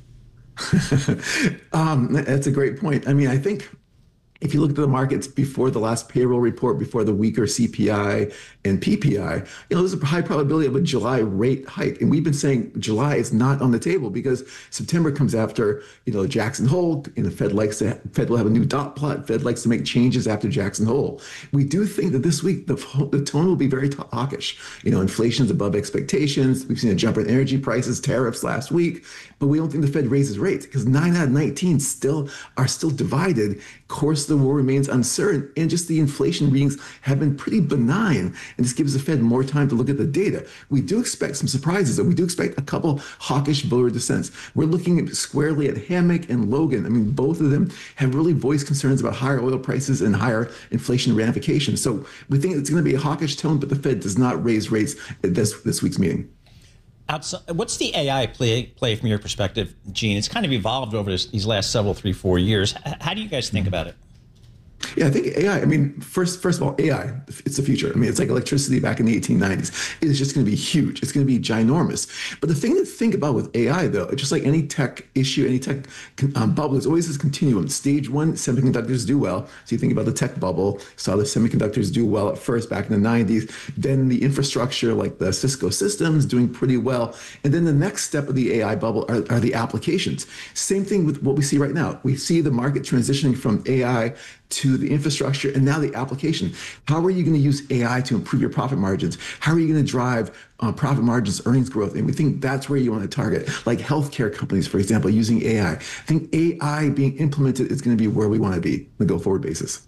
um, that's a great point. I mean, I think if you look at the markets before the last payroll report, before the weaker C P I and P P I, you know, there's a high probability of a July rate hike. And we've been saying July is not on the table because September comes after, you know, Jackson Hole, and the Fed likes to, Fed will have a new dot plot. Fed likes to make changes after Jackson Hole. We do think that this week, the, the tone will be very hawkish. You know, inflation's above expectations. We've seen a jump in energy prices, tariffs last week, but we don't think the Fed raises rates because nine out of nineteen still are still divided. Course the war remains uncertain, and just the inflation readings have been pretty benign, and this gives the Fed more time to look at the data. We do expect some surprises, and we do expect a couple hawkish voter dissents. We're looking squarely at Hammock and Logan. I mean, both of them have really voiced concerns about higher oil prices and higher inflation ramifications. So we think it's going to be a hawkish tone, but the Fed does not raise rates at this, this week's meeting. Outside, what's the A I play play from your perspective, Gene? It's kind of evolved over this, these last several, three, four years. How do you guys think about it? Yeah, I think A I, I mean, first first of all, A I, it's the future. I mean, it's like electricity back in the eighteen nineties. It is just going to be huge. It's going to be ginormous. But the thing to think about with A I, though, just like any tech issue, any tech um, bubble, there's always this continuum. Stage one, semiconductors do well. So you think about the tech bubble, saw the semiconductors do well at first back in the nineties. Then the infrastructure, like the Cisco systems, doing pretty well. And then the next step of the A I bubble are, are the applications. Same thing with what we see right now. We see the market transitioning from A I to the infrastructure and now the application. How are you going to use A I to improve your profit margins? How are you going to drive uh, profit margins, earnings growth? And we think that's where you want to target, like healthcare companies, for example, using A I. I think A I being implemented is going to be where we want to be on a go-forward basis.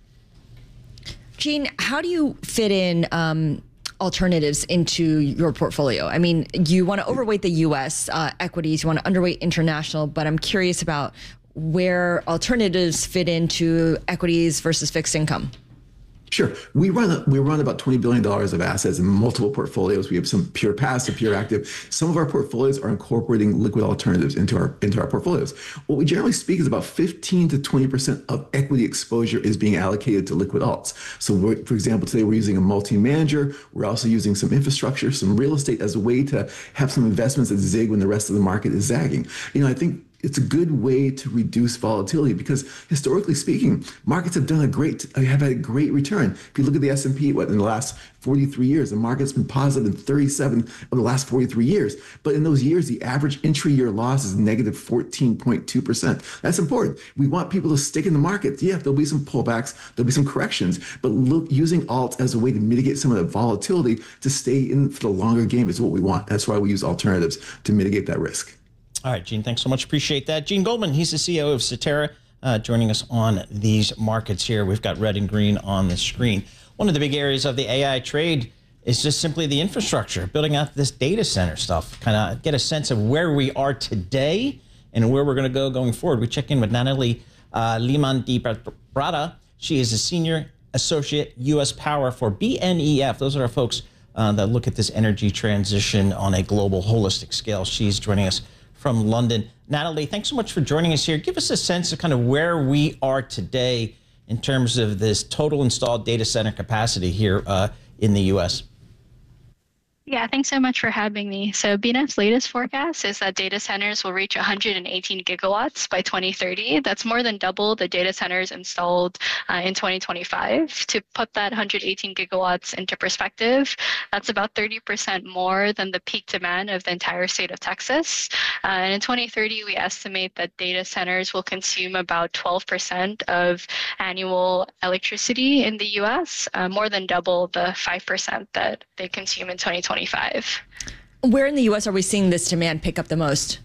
Gene, how do you fit in um, alternatives into your portfolio? I mean, you want to overweight the U S uh, equities, you want to underweight international, but I'm curious about where alternatives fit into equities versus fixed income. Sure. We run we run about twenty billion dollars of assets in multiple portfolios. We have some pure passive, pure active. Some of our portfolios are incorporating liquid alternatives into our into our portfolios. What we generally speak is about fifteen to twenty percent of equity exposure is being allocated to liquid alts. So we're, for example, today we're using a multi-manager. We're also using some infrastructure, some real estate as a way to have some investments that zig when the rest of the market is zagging. You know, I think it's a good way to reduce volatility because historically speaking, markets have done a great, have had a great return. If you look at the S and P, what in the last forty-three years, the market's been positive in thirty-seven of the last forty-three years. But in those years, the average intra-year loss is negative fourteen point two percent. That's important. We want people to stick in the market. Yeah, there'll be some pullbacks, there'll be some corrections, but look, using alts as a way to mitigate some of the volatility to stay in for the longer game is what we want. That's why we use alternatives to mitigate that risk. All right, Gene, thanks so much. Appreciate that. Gene Goldman, he's the C E O of Cetera, uh, joining us on these markets here. We've got red and green on the screen. One of the big areas of the A I trade is just simply the infrastructure, building out this data center stuff, kind of get a sense of where we are today and where we're going to go going forward. We check in with Natalie uh, Liman Di Brada. She is a senior associate U S Power for B N E F. Those are our folks uh, that look at this energy transition on a global holistic scale. She's joining us from London. Natalie, thanks so much for joining us here. Give us a sense of kind of where we are today in terms of this total installed data center capacity here uh, in the U S. Yeah, thanks so much for having me. So B N F's latest forecast is that data centers will reach one hundred eighteen gigawatts by twenty thirty. That's more than double the data centers installed uh, in twenty twenty-five. To put that one hundred eighteen gigawatts into perspective, that's about thirty percent more than the peak demand of the entire state of Texas. Uh, and in twenty thirty, we estimate that data centers will consume about twelve percent of annual electricity in the U S, uh, more than double the five percent that they consume in twenty twenty-five. Where in the U S are we seeing this demand pick up the most?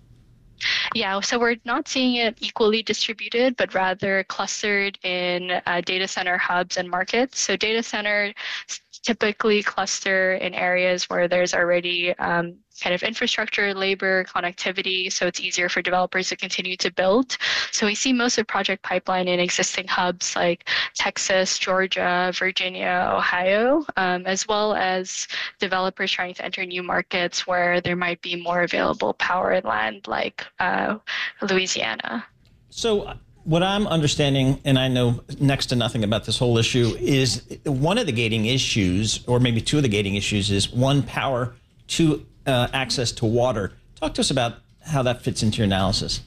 Yeah, so we're not seeing it equally distributed, but rather clustered in uh, data center hubs and markets. So data center typically cluster in areas where there's already um, kind of infrastructure, labor, connectivity, so it's easier for developers to continue to build. So we see most of project pipeline in existing hubs like Texas, Georgia, Virginia, Ohio, um, as well as developers trying to enter new markets where there might be more available power and land like uh, Louisiana. So what I'm understanding, and I know next to nothing about this whole issue, is one of the gating issues, or maybe two of the gating issues, is one, power, two, uh, access to water. Talk to us about how that fits into your analysis.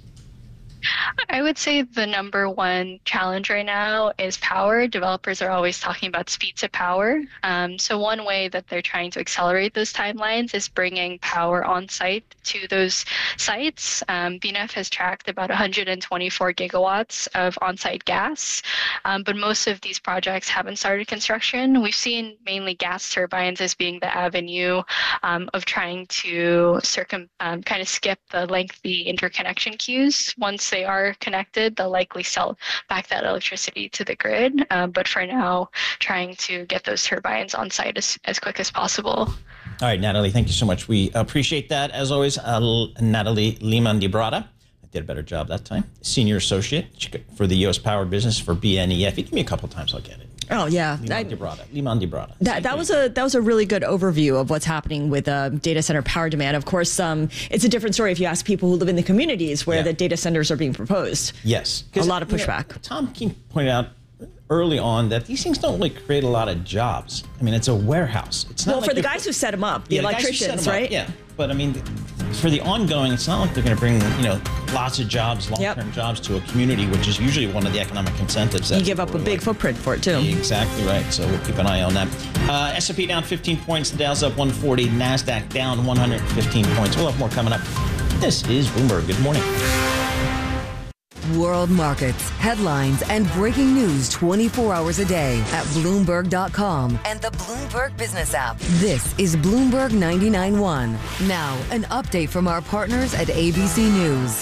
I would say the number one challenge right now is power. Developers are always talking about speed to power. Um, so one way that they're trying to accelerate those timelines is bringing power on site to those sites. Um, B N F has tracked about one hundred twenty-four gigawatts of on-site gas, um, but most of these projects haven't started construction. We've seen mainly gas turbines as being the avenue um, of trying to circum um, kind of skip the lengthy interconnection queues. Once they are connected, they'll likely sell back that electricity to the grid. Uh, but for now, trying to get those turbines on site as, as quick as possible. All right, Natalie, thank you so much. We appreciate that. As always, uh, Natalie Liman Di Brada. I did a better job that time. Senior Associate for the U S Power Business for B N E F. You give me a couple times, I'll get it. Oh yeah, Liman Di Brada. Liman Di Brada. That that was a that was a really good overview of what's happening with uh, data center power demand. Of course, um, it's a different story if you ask people who live in the communities where yeah. the data centers are being proposed. Yes, a lot of pushback. You know, Tom King pointed out early on that these things don't really create a lot of jobs. I mean, it's a warehouse. It's not well like for the guys who set them up, the yeah, electricians, the right? Up, yeah, but I mean, for the ongoing, it's not like they're going to bring you know lots of jobs, long-term yep. jobs to a community, which is usually one of the economic incentives. That you give up a big like. footprint for it too. Exactly right. So we'll keep an eye on that. Uh, S and P down fifteen points. The Dow's up one forty. NASDAQ down one hundred fifteen points. We'll have more coming up. This is Bloomberg. Good morning. world markets, headlines, and breaking news twenty-four hours a day at Bloomberg dot com and the Bloomberg Business app. This is Bloomberg ninety-nine point one. Now, an update from our partners at A B C News.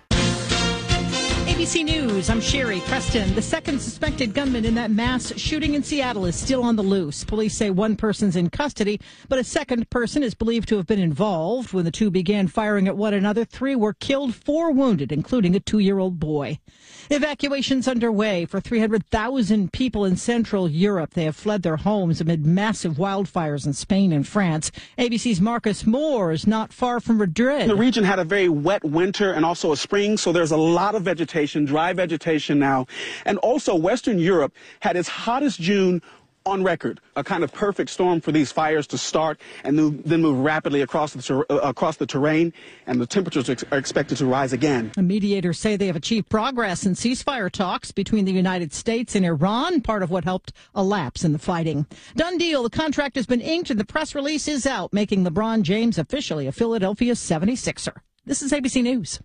A B C News, I'm Sherry Preston. The second suspected gunman in that mass shooting in Seattle is still on the loose. Police say one person's in custody, but a second person is believed to have been involved. When the two began firing at one another, three were killed, four wounded, including a two-year-old boy. Evacuations underway for three hundred thousand people in Central Europe. They have fled their homes amid massive wildfires in Spain and France. A B C's Marcus Moore is not far from Madrid. The region had a very wet winter and also a spring, so there's a lot of vegetation, dry vegetation now. And also Western Europe had its hottest June on record, a kind of perfect storm for these fires to start and then move rapidly across the, ter- uh, across the terrain, and the temperatures ex- are expected to rise again. Mediators say they have achieved progress in ceasefire talks between the United States and Iran, part of what helped a lapse in the fighting. Done deal. The contract has been inked and the press release is out, making LeBron James officially a Philadelphia seventy-sixer. This is A B C News.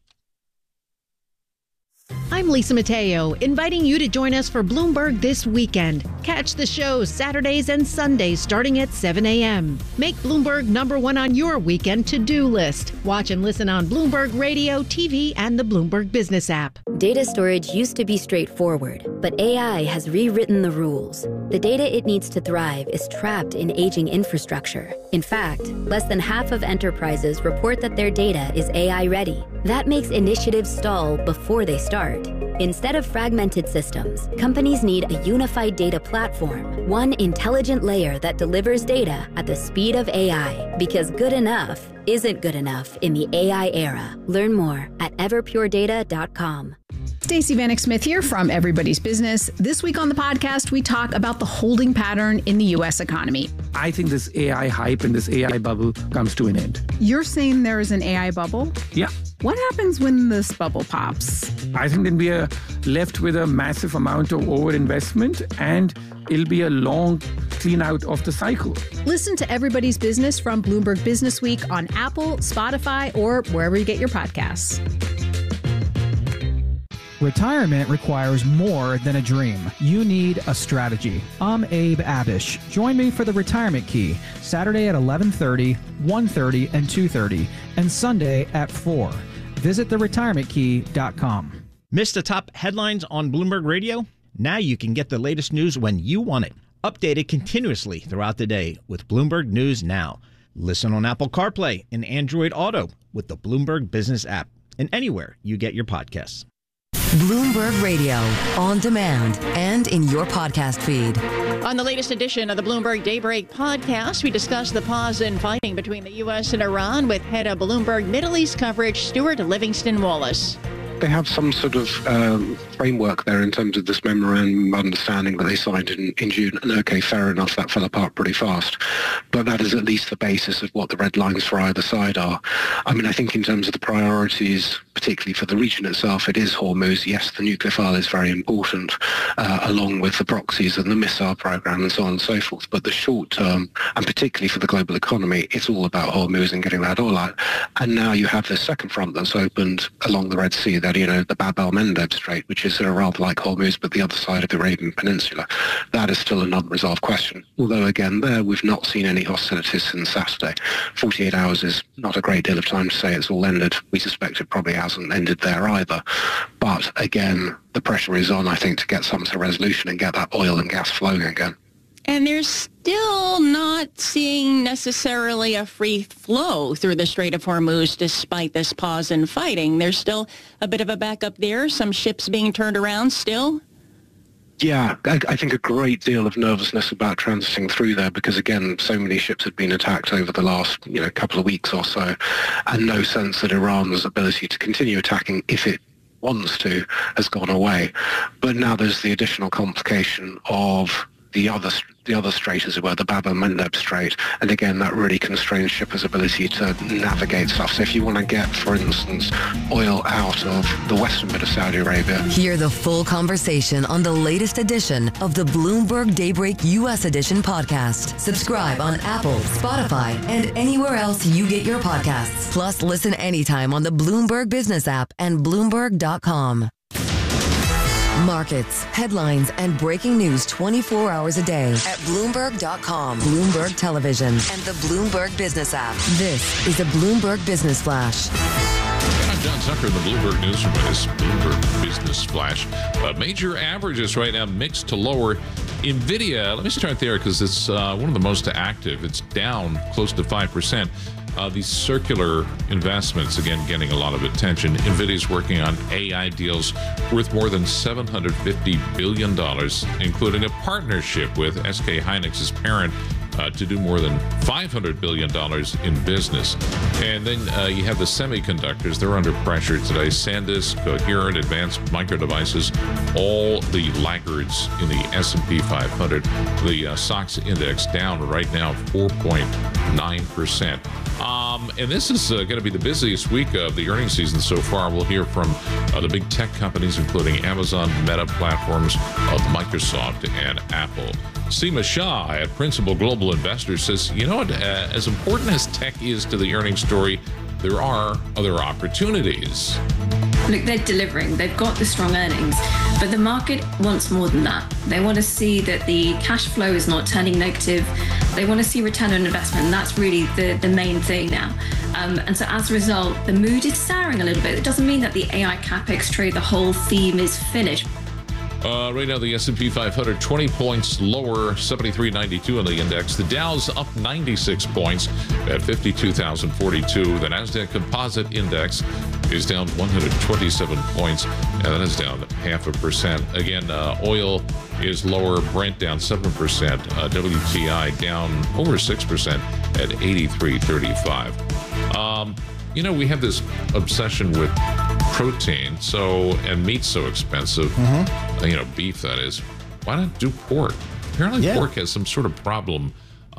I'm Lisa Mateo, inviting you to join us for Bloomberg This Weekend. Catch the show Saturdays and Sundays starting at seven a.m. Make Bloomberg number one on your weekend to-do list. Watch and listen on Bloomberg Radio, T V, and the Bloomberg Business app. Data storage used to be straightforward, but A I has rewritten the rules. The data it needs to thrive is trapped in aging infrastructure. In fact, less than half of enterprises report that their data is A I ready. That makes initiatives stall before they start. Instead of fragmented systems, companies need a unified data platform, one intelligent layer that delivers data at the speed of A I. Because good enough isn't good enough in the A I era. Learn more at everpure data dot com. Stacey Vanek Smith here from Everybody's Business. This week on the podcast, we talk about the holding pattern in the U S economy. I think this A I hype and this A I bubble comes to an end. You're saying there is an A I bubble? Yeah. What happens when this bubble pops? I think then we are left with a massive amount of overinvestment, and it'll be a long clean out of the cycle. Listen to Everybody's Business from Bloomberg Business Week on Apple, Spotify, or wherever you get your podcasts. Retirement requires more than a dream. You need a strategy. I'm Abe Abish. Join me for the Retirement Key, Saturday at eleven thirty, one thirty, and two thirty, and Sunday at four. Visit the retirement key dot com. Missed the top headlines on Bloomberg Radio? Now you can get the latest news when you want it. Updated continuously throughout the day with Bloomberg News Now. Listen on Apple CarPlay and Android Auto with the Bloomberg Business app, and anywhere you get your podcasts. Bloomberg Radio, on demand and in your podcast feed. On the latest edition of the Bloomberg Daybreak podcast, we discuss the pause in fighting between the U S and Iran with head of Bloomberg Middle East coverage, Stuart Livingston Wallace. They have some sort of um, framework there in terms of this memorandum of understanding that they signed in, in June. And okay, fair enough, that fell apart pretty fast. But that is at least the basis of what the red lines for either side are. I mean, I think in terms of the priorities, particularly for the region itself, it is Hormuz. Yes, the nuclear file is very important, uh, along with the proxies and the missile program and so on and so forth. But the short term, and particularly for the global economy, it's all about Hormuz and getting that oil out. And now you have this second front that's opened along the Red Sea, that, you know, the Bab el-Mandeb Strait, which is uh, rather like Hormuz, but the other side of the Arabian Peninsula. That is still an unresolved question. Although, again, there we've not seen any hostilities since Saturday. forty-eight hours is not a great deal of time to say it's all ended. We suspect it probably hasn't ended there either. But, again, the pressure is on, I think, to get some sort of resolution and get that oil and gas flowing again. And they're still not seeing necessarily a free flow through the Strait of Hormuz despite this pause in fighting. There's still a bit of a backup there, some ships being turned around still. Yeah, I, I think a great deal of nervousness about transiting through there because, again, so many ships had been attacked over the last, you know, couple of weeks or so, and no sense that Iran's ability to continue attacking if it wants to has gone away. But now there's the additional complication of the other the other strait, as it were, the Bab el-Mandeb Strait, and again that really constrains shippers' ability to navigate stuff. So if you want to get, for instance, oil out of the western bit of Saudi Arabia. Hear the full conversation on the latest edition of the Bloomberg Daybreak U S Edition podcast. Subscribe on Apple, Spotify, and anywhere else you get your podcasts. Plus, listen anytime on the Bloomberg Business app and Bloomberg dot com. Markets, headlines, and breaking news twenty-four hours a day at Bloomberg dot com, Bloomberg Television, and the Bloomberg Business app. This is a Bloomberg Business Flash. I'm John Tucker in the Bloomberg Newsroom with this Bloomberg Business Flash. Uh, major averages right now mixed to lower. NVIDIA, let me start there because it's uh, one of the most active. It's down close to five percent. Uh, these circular investments, again, getting a lot of attention. NVIDIA's working on A I deals worth more than seven hundred fifty billion dollars, including a partnership with S K Hynix's parent uh, to do more than five hundred billion dollars in business. And then uh, you have the semiconductors. They're under pressure today. SanDisk, Coherent, Advanced Micro Devices, all the laggards in the S and P five hundred. The uh, S O X index down right now four point nine percent. Um, and this is uh, going to be the busiest week of the earnings season so far. We'll hear from uh, the big tech companies, including Amazon, Meta Platforms, of Microsoft, and Apple. Seema Shah at Principal Global Investors says, you know what, uh, as important as tech is to the earnings story, there are other opportunities. Look, they're delivering. They've got the strong earnings, but the market wants more than that. They want to see that the cash flow is not turning negative. They want to see return on investment, and that's really the, the main thing now. Um, and so as a result, the mood is souring a little bit. It doesn't mean that the A I CapEx trade, the whole theme is finished. Uh, right now, the S and P five hundred, twenty points lower, seventy-three ninety-two on the index. The Dow's up ninety-six points at fifty-two thousand forty-two. The NASDAQ Composite Index is down one hundred twenty-seven points, and that is down half a percent. Again, uh, oil is lower, Brent down seven percent, uh, W T I down over six percent at eighty-three thirty-five. Um, you know, we have this obsession with protein, so and meat's so expensive. Mm-hmm. You know, beef, that is. Why not do pork? Apparently, yeah. pork has some sort of problem.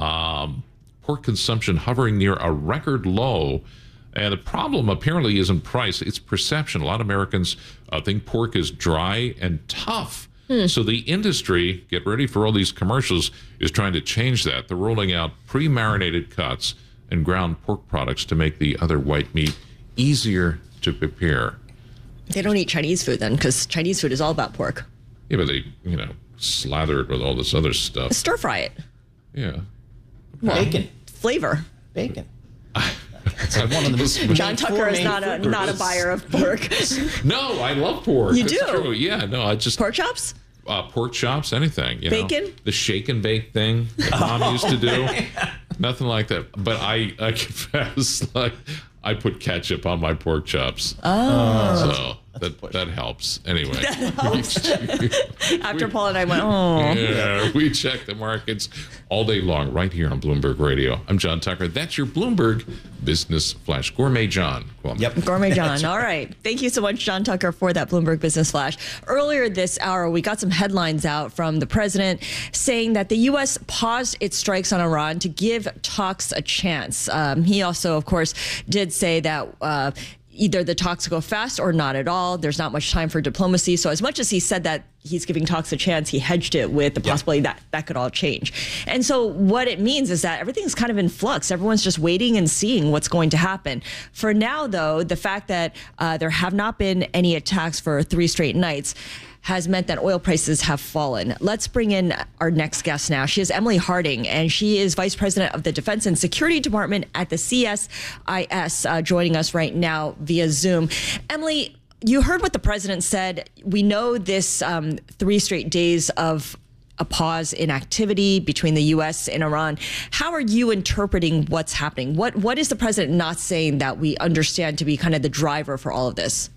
Um, pork consumption hovering near a record low. And the problem apparently isn't price, it's perception. A lot of Americans uh, think pork is dry and tough. Hmm. So the industry, get ready for all these commercials, is trying to change that. They're rolling out pre-marinated cuts and ground pork products to make the other white meat easier to prepare. They don't eat Chinese food then, because Chinese food is all about pork. Yeah, but they, you know, slather it with all this other stuff. Stir fry it. Yeah. Well, bacon. Flavor. Bacon. It's like one of the John Tucker is not a not a buyer of pork. No, I love pork. You That's do? True. Yeah, no, I just pork chops. Uh, pork chops, anything. You bacon. Know? The shake and bake thing that Mom oh, used to do. Man. Nothing like that. But I, I confess, like I put ketchup on my pork chops. Oh, so that that helps. Anyway, that helps. After we, Paul and I went, oh, yeah, we check the markets all day long right here on Bloomberg Radio. I'm John Tucker. That's your Bloomberg Business Flash. Gourmet John. Yep, Gourmet John. All right. Thank you so much, John Tucker, for that Bloomberg Business Flash. Earlier this hour, we got some headlines out from the president saying that the U S paused its strikes on Iran to give talks a chance. Um, he also, of course, did say that uh, either the talks go fast or not at all. There's not much time for diplomacy. So as much as he said that he's giving talks a chance, he hedged it with the possibility yeah. that that could all change. And so what it means is that everything's kind of in flux. Everyone's just waiting and seeing what's going to happen. For now, though, the fact that uh, there have not been any attacks for three straight nights has meant that oil prices have fallen. Let's bring in our next guest now. She is Emily Harding, and she is Vice President of the Defense and Security Department at the C S I S, uh, joining us right now via Zoom. Emily, you heard what the president said. We know this um, three straight days of a pause in activity between the U S and Iran. How are you interpreting what's happening? What What is the president not saying that we understand to be kind of the driver for all of this?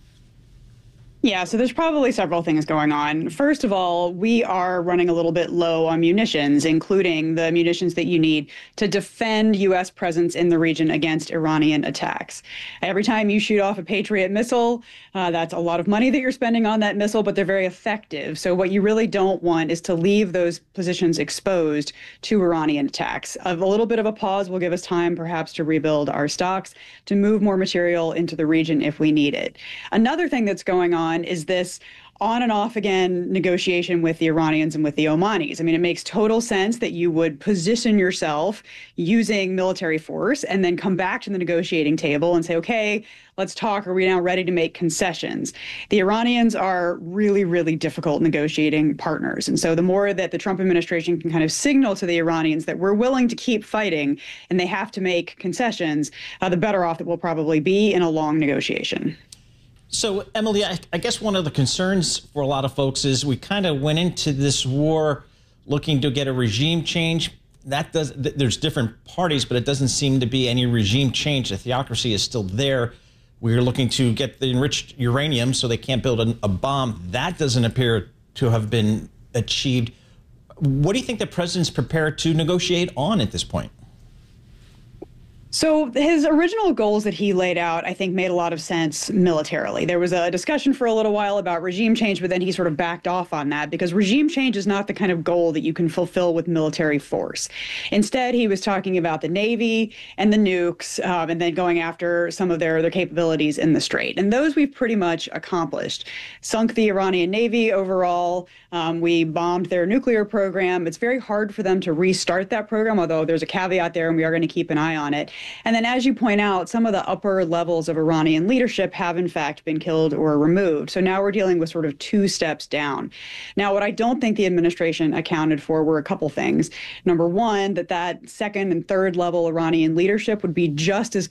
Yeah, so there's probably several things going on. First of all, we are running a little bit low on munitions, including the munitions that you need to defend U S presence in the region against Iranian attacks. Every time you shoot off a Patriot missile, uh, that's a lot of money that you're spending on that missile, but they're very effective. So what you really don't want is to leave those positions exposed to Iranian attacks. A little bit of a pause will give us time perhaps to rebuild our stocks, to move more material into the region if we need it. Another thing that's going on is this on and off again negotiation with the Iranians and with the Omanis. I mean, it makes total sense that you would position yourself using military force and then come back to the negotiating table and say, okay, let's talk. Are we now ready to make concessions? The Iranians are really, really difficult negotiating partners. And so the more that the Trump administration can kind of signal to the Iranians that we're willing to keep fighting and they have to make concessions, uh, the better off that we'll probably be in a long negotiation. So, Emily, I, I guess one of the concerns for a lot of folks is we kind of went into this war looking to get a regime change. That does, th- there's different parties, but it doesn't seem to be any regime change. The theocracy is still there. We're looking to get the enriched uranium so they can't build a, a bomb. That doesn't appear to have been achieved. What do you think the president's prepared to negotiate on at this point? So his original goals that he laid out, I think, made a lot of sense militarily. There was a discussion for a little while about regime change, but then he sort of backed off on that because regime change is not the kind of goal that you can fulfill with military force. Instead, he was talking about the Navy and the nukes um, and then going after some of their, their capabilities in the Strait. And those we've pretty much accomplished. Sunk the Iranian Navy overall. Um, we bombed their nuclear program. It's very hard for them to restart that program, although there's a caveat there and we are going to keep an eye on it. And then, as you point out, some of the upper levels of Iranian leadership have, in fact, been killed or removed. So now we're dealing with sort of two steps down. Now, what I don't think the administration accounted for were a couple things. Number one, that that second and third level Iranian leadership would be just as